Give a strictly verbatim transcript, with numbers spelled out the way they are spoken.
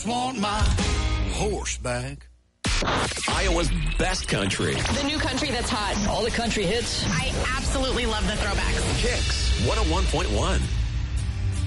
just want my horse back. Iowa's best country. The new country that's hot. All the country hits. I absolutely love the throwbacks. Kicks one oh one point one.